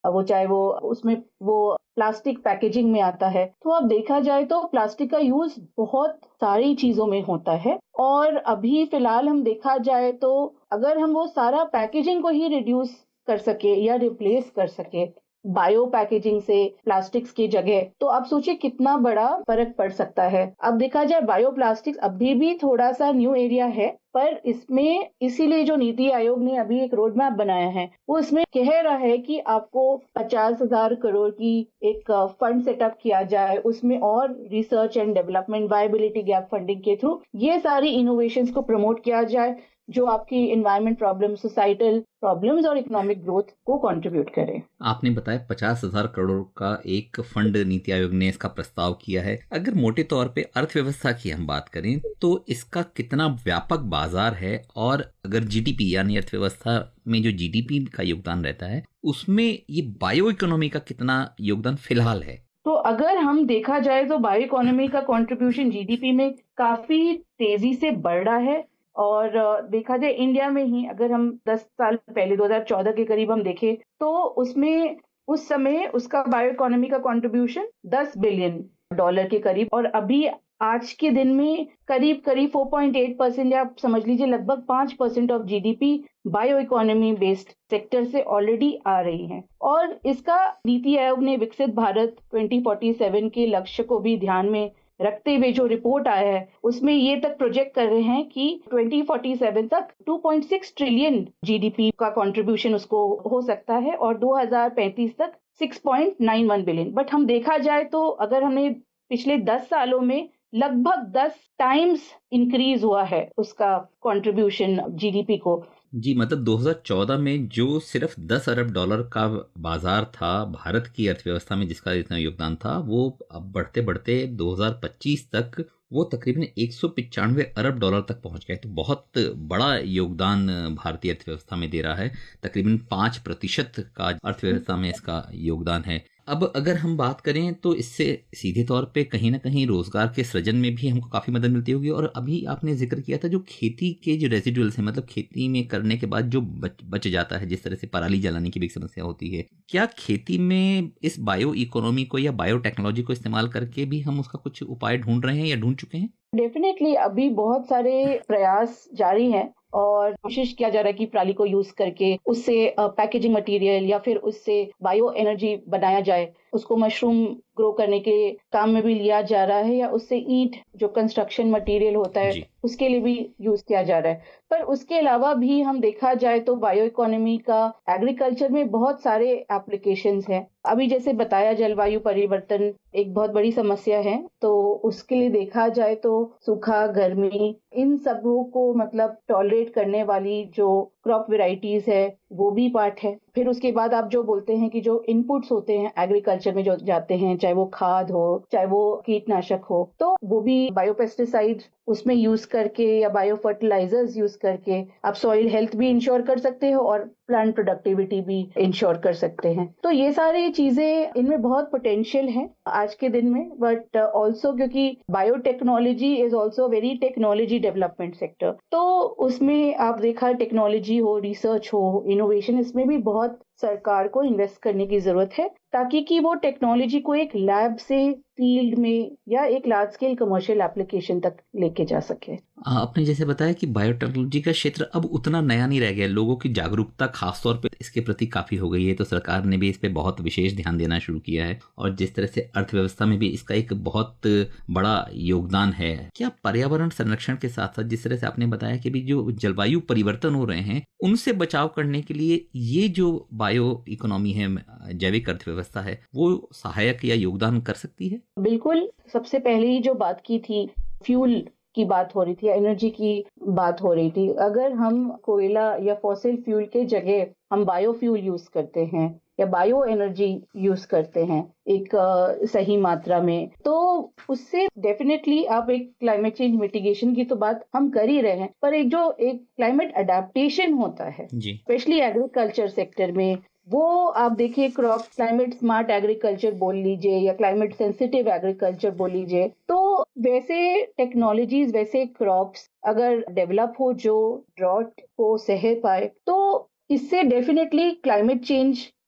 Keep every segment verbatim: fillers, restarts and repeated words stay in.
वो चाहे वो उसमें वो प्लास्टिक पैकेजिंग में आता है। तो अब देखा जाए तो प्लास्टिक का यूज बहुत सारी चीजों में होता है, और अभी फिलहाल हम देखा जाए तो अगर हम वो सारा पैकेजिंग को ही रिड्यूस कर सके या रिप्लेस कर सके बायो पैकेजिंग से प्लास्टिक्स की जगह, तो आप सोचिए कितना बड़ा फर्क पड़ सकता है। अब देखा जाए बायो प्लास्टिक्स अभी भी थोड़ा सा न्यू एरिया है, पर इसमें इसीलिए जो नीति आयोग ने अभी एक रोड मैप बनाया है वो इसमें कह रहा है कि आपको पचास हजार करोड़ की एक फंड सेटअप किया जाए, उसमें और research and development viability gap funding के थ्रू ये सारी इनोवेशंस को प्रमोट किया जाए जो आपकी एनवायरमेंट प्रॉब्लम, सोसाइटल प्रॉब्लम्स और इकोनॉमिक ग्रोथ को कंट्रीब्यूट करे। आपने बताया पचास हजार करोड़ का एक फंड नीति आयोग ने इसका प्रस्ताव किया है। अगर मोटे तौर पे अर्थव्यवस्था की हम बात करें तो इसका कितना व्यापक बाजार है, और अगर जीडीपी यानी अर्थव्यवस्था में जो जीडीपी का योगदान रहता है उसमें ये बायो इकोनॉमी का कितना योगदान फिलहाल है? तो अगर हम देखा जाए तो बायो इकोनॉमी का कंट्रीब्यूशन जीडीपी में काफी तेजी से बढ़ रहा है, और देखा जाए इंडिया में ही अगर हम दस साल पहले दो हज़ार चौदह के करीब हम देखें तो उसमें उस समय उसका बायो इकोनॉमी का कंट्रीब्यूशन दस बिलियन डॉलर के करीब, और अभी आज के दिन में करीब करीब चार पॉइंट आठ परसेंट या आप समझ लीजिए लगभग पाँच percent of GDP bio economy based sector से ऑलरेडी आ रही है। और इसका नीति आयोग ने विकसित भारत दो हज़ार सैंतालीस के लक्ष्य को भी ध्यान में रखते हुए जो रिपोर्ट आया है उसमें ये तक प्रोजेक्ट कर रहे हैं कि दो हज़ार सैंतालीस तक दो पॉइंट छह ट्रिलियन जीडीपी का कंट्रीब्यूशन उसको हो सकता है, और दो हज़ार पैंतीस तक छह पॉइंट नौ एक बिलियन। बट हम देखा जाए तो अगर हमने पिछले दस सालों में लगभग दस टाइम्स इंक्रीज हुआ है उसका कंट्रीब्यूशन जीडीपी को। जी, मतलब दो हज़ार चौदह में जो सिर्फ दस अरब डॉलर का बाजार था भारत की अर्थव्यवस्था में जिसका इतना योगदान था, वो अब बढ़ते बढ़ते दो हज़ार पच्चीस तक वो तकरीबन एक सौ पिचानवे अरब डॉलर तक पहुंच गए। तो बहुत बड़ा योगदान भारतीय अर्थव्यवस्था में दे रहा है, तकरीबन पाँच प्रतिशत का अर्थव्यवस्था में इसका योगदान है। अब अगर हम बात करें तो इससे सीधे तौर पे कहीं ना कहीं रोजगार के सृजन में भी हमको काफी मदद मिलती होगी। और अभी आपने जिक्र किया था जो खेती के जो रेजिडुअल्स हैं, मतलब खेती में करने के बाद जो बच, बच जाता है, जिस तरह से पराली जलाने की भी एक समस्या होती है, क्या खेती में इस बायो इकोनॉमी को या बायो टेक्नोलॉजी को इस्तेमाल करके भी हम उसका कुछ उपाय ढूंढ रहे हैं या ढूंढ चुके हैं? डेफिनेटली अभी बहुत सारे प्रयास जारी हैं और कोशिश किया जा रहा है कि पराली को यूज करके उससे पैकेजिंग मटेरियल या फिर उससे बायो एनर्जी बनाया जाए। उसको मशरूम ग्रो करने के काम में भी लिया जा रहा है, या उससे ईंट जो कंस्ट्रक्शन मटेरियल होता है जी। उसके लिए भी यूज किया जा रहा है। पर उसके अलावा भी हम देखा जाए तो बायो इकोनॉमी का एग्रीकल्चर में बहुत सारे एप्लीकेशंस हैं। अभी जैसे बताया जलवायु परिवर्तन एक बहुत बड़ी समस्या है, तो उसके लिए देखा जाए तो सूखा, गर्मी, इन सबों को मतलब टॉलरेट करने वाली जो क्रॉप वेराइटीज है वो भी पार्ट है। फिर उसके बाद आप जो बोलते हैं कि जो इनपुट्स होते हैं एग्रीकल्चर में जो जाते हैं, चाहे वो खाद हो चाहे वो कीटनाशक हो, तो वो भी बायोपेस्टिसाइड उसमें यूज करके या बायो फर्टिलाइजर्स यूज करके आप सॉइल हेल्थ भी इंश्योर कर सकते हो और प्लांट प्रोडक्टिविटी भी इंश्योर कर सकते हैं। तो ये सारी चीजें, इनमें बहुत पोटेंशियल है आज के दिन में। बट ऑल्सो क्योंकि biotechnology is also very technology development sector, तो उसमें आप देखा टेक्नोलॉजी हो, रिसर्च हो, इनोवेशन, इसमें भी बहुत सरकार को इन्वेस्ट करने की जरूरत है ताकि कि वो टेक्नोलॉजी को एक लैब से फील्ड में या एक लार्ज स्केल कमर्शियल एप्लीकेशन तक लेके जा सके। आपने जैसे बताया कि बायोटेक्नोलॉजी का क्षेत्र अब उतना नया नहीं रह गया, लोगों की जागरूकता खासतौर पे इसके प्रति काफी हो गई है, तो सरकार ने भी इस पे बहुत विशेष ध्यान देना शुरू किया है और जिस तरह से अर्थव्यवस्था में भी इसका एक बहुत बड़ा योगदान है। क्या पर्यावरण संरक्षण के साथ साथ जिस तरह से आपने बताया कि भी जो जलवायु परिवर्तन हो रहे हैं उनसे बचाव करने के लिए ये जो बायो इकोनॉमी है, जैविक अर्थव्यवस्था है, वो सहायक या योगदान कर सकती है? बिल्कुल। सबसे पहले ही जो बात की थी, फ्यूल की बात हो रही थी, एनर्जी की बात हो रही थी। अगर हम कोयला या फॉसिल फ्यूल के जगह हम बायो फ्यूल यूज करते हैं या बायो एनर्जी यूज करते हैं एक आ, सही मात्रा में, तो उससे डेफिनेटली आप एक क्लाइमेट चेंज मिटिगेशन की तो बात हम कर ही रहे हैं, पर एक जो एक क्लाइमेट अडेप्टेशन होता है स्पेशली एग्रीकल्चर सेक्टर में, वो आप देखिए क्रॉप क्लाइमेट स्मार्ट एग्रीकल्चर बोल लीजिए या क्लाइमेट सेंसिटिव एग्रीकल्चर बोल लीजिए, तो वैसे टेक्नोलॉजीज, वैसे क्रॉप्स अगर डेवलप हो जो ड्रॉट को सह पाए, तो इससे डेफिनेटली क्लाइमेट चेंज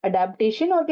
अडेप्टेशन और